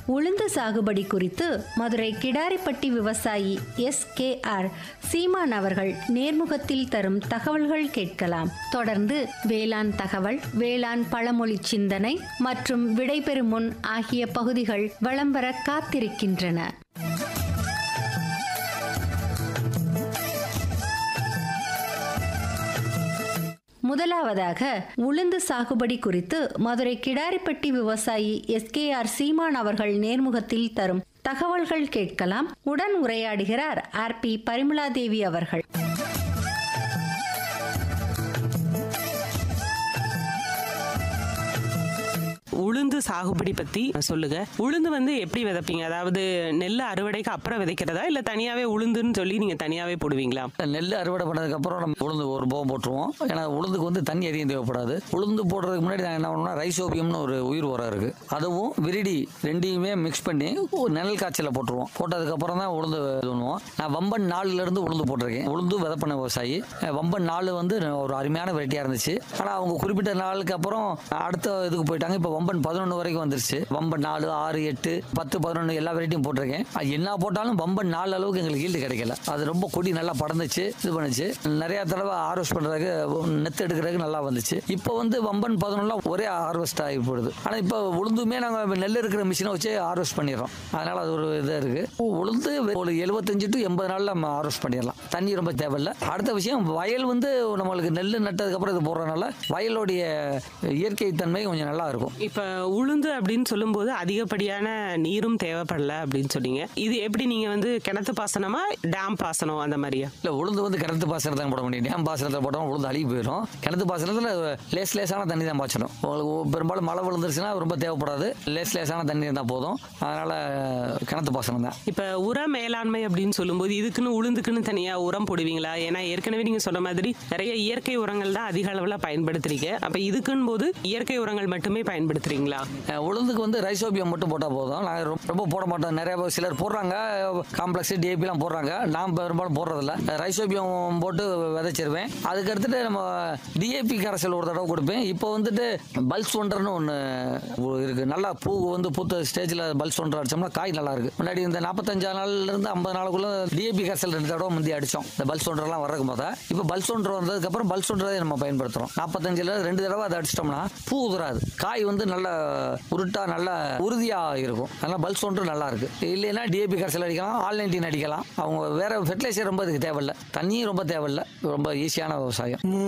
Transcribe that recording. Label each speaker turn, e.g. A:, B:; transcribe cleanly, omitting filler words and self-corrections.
A: உளுந்து சாகுபடி குறித்து மதுரை கிடாரிப்பட்டி விவசாயி SKR சீமான் அவர்கள் நேர்முகத்தில் தரும் தகவல்கள் கேட்கலாம். தொடர்ந்து வேளாண் தகவல், வேளாண் பழமொழி சிந்தனை மற்றும் விடைபெறும் முன் ஆகிய பகுதிகள் வலம் வர காத்திருக்கின்றன. முதலாவதாக உளுந்து சாகுபடி குறித்து மதுரை கிடாரிப்பட்டி விவசாயி SKR சீமான் அவர்கள் நேர்முகத்தில் தரும் தகவல்கள் கேட்கலாம். உடன் உரையாடுகிறார் RP பரிமளாதேவி அவர்கள்.
B: உளுந்து சாகுபடி பத்தி சொல்லுங்க. உளுந்து எப்படி விதைப்பீங்க? அதாவது நெல் அறுவடைக்கு அப்புறம் விதைக்கிறதா இல்ல தனியாவே உளுந்துன்னு சொல்லி நீங்க தனியாவே போடுவீங்களா?
C: நெல் அறுவடை பண்ணதுக்கு அப்புறம் நம்ம உளுந்து ஒரு போகம் போட்டுருவோம். ஏன்னா உளுந்துக்கு தண்ணி அதிகம் தேவைப்படாது. உளுந்து போடுறதுக்கு முன்னாடி நான் என்ன பண்ணுவோம்னா ரைசோபியம்னு ஒரு உயிர் உரம் இருக்கு, அதுவும் விரிடி ரெண்டையுமே மிக்ஸ் பண்ணி ஒரு நிழல் காய்ச்சல போட்டுருவோம். போட்டதுக்கு அப்புறம் தான் உளுந்து பண்ணுவோம். நான் வம்பன் 4ல இருந்து உளுந்து போட்டிருக்கேன். உளுந்து விதை பண்ண விவசாயி. வம்பன் 4 ஒரு அருமையான வெரைட்டியா இருந்துச்சு. ஆனா அவங்க குறிப்பிட்ட நாளுக்கு அப்புறம் அடுத்த இதுக்கு போயிட்டாங்க. இப்ப வம்பன் 11 வரைக்கும் வந்துருச்சு. வம்பன் 4, 6, 8, 10, 11 எல்லா வெரைட்டியும் போட்டிருக்கேன். என்ன போட்டாலும் வம்பன் 4 அளவுக்கு எங்களுக்கு ஈல்டு கிடைக்கல. அது ரொம்ப கொடி நல்லா படந்துச்சு, இது பண்ணுச்சு. நிறைய தடவை ஹார்வெஸ்ட் பண்றதுக்கு நெத்து எடுக்கிறதுக்கு நல்லா வந்துச்சு. இப்போ வம்பன் 11 ஒரே ஹார்வெஸ்ட் ஆகி போடுது. ஆனா இப்போ உளுந்துமே நாங்க நெல் இருக்கிற மிஷினை வச்சு ஹார்வெஸ்ட் பண்ணிடுறோம். அதனால அது ஒரு இதாக இருக்கு. உளுந்து ஒரு 75 to 80 நாள்ல நம்ம ஹார்வெஸ்ட் பண்ணிடலாம். தண்ணி ரொம்ப தேவையில்லை. அடுத்த விஷயம் வயல் நம்மளுக்கு நெல் நட்டதுக்கு அப்புறம் இது போடுறதுனால வயலுடைய இயற்கை தன்மை கொஞ்சம் நல்லா இருக்கும்.
B: இப்ப உளுந்து அப்படின்னு சொல்லும்போது அதிகப்படியான நீரும் தேவைப்படல அப்படின்னு சொன்னீங்க. இது எப்படி நீங்க கிணத்து பாசனமா டேம் பாசனம் அந்த மாதிரியா?
C: இல்ல, உளுந்து கிணத்து பாசனத்தை போட முடியும். டேம் பாசனத்தை போட்டோம் உளுந்து அழுகி போயிடும். கிணத்து பாசனத்துல லேசான தண்ணி தான் பாய்ச்சணும். உங்களுக்கு பெரும்பாலும் மழை விழுந்துருச்சுன்னா ரொம்ப தேவைப்படாது. லேசான தண்ணி இருந்தால் போதும். அதனால கிணத்து பாசனம் தான்.
B: இப்ப உர மேலாண்மை அப்படின்னு சொல்லும்போது இதுக்குன்னு உளுந்துக்குன்னு தனியா உரம் போடுவீங்களா? ஏன்னா ஏற்கனவே நீங்க சொன்ன மாதிரி நிறைய இயற்கை உரங்கள் தான் அதிக அளவுல பயன்படுத்துறீங்க. அப்ப இதுக்குன்னு போது இயற்கை உரங்கள் மட்டுமே பயன்படுத்துறீங்களா?
C: உளுந்துக்கு ரைசோபியம் மட்டும் போட்டால் போதும். நாங்கள் ரொம்ப போட மாட்டோம். நிறைய சிலர் போடுறாங்க, காம்ப்ளெக்ஸ் டிஏபிலாம் போடுறாங்க. நான் பெரும்பாலும் போடுறதில்ல. ரைசோபியம் போட்டு விதைச்சிருவேன். அதுக்கு அடுத்துட்டு நம்ம டிஏபி கரைசல் ஒரு தடவை கொடுப்பேன். இப்போ பல்ஸ் ஒன்றர்னு ஒன்று இருக்கு. நல்லா பூ பூத்த ஸ்டேஜில் பல்ஸ் ஒன்றரை அடிச்சோம்னா காய் நல்லா இருக்கு. முன்னாடி இந்த 45 நாள்ல இருந்து 50 நாளுக்குள்ள டிஏபி கரைசல் 2 தடவை முந்தி அடிச்சோம். இந்த பல்ஸ் ஒன்றரெல்லாம் வர்றதுக்கு போது இப்போ பல்ஸ் ஒன்றரை வந்ததுக்கு அப்புறம் பல்ஸ் ஒன்றரை நம்ம பயன்படுத்துறோம். 45ல 2 தடவை அதை அடிச்சிட்டோம்னா பூ உதிராது. காய் நல்ல உருட்டா நல்ல உறுதியா இருக்கும். அதனால பல்ஸ் ஒன்று நல்லா இருக்கு. இல்லைன்னா டிஏபி கரைசல் அடிக்கலாம், ஆல்-19 அடிக்கலாம். அவங்க வேற ஃபெர்டிலைசர் ரொம்ப இதுக்கு தேவையில்லை. தண்ணியும் ரொம்ப தேவையில்லை. ரொம்ப ஈஸியான விவசாயம்.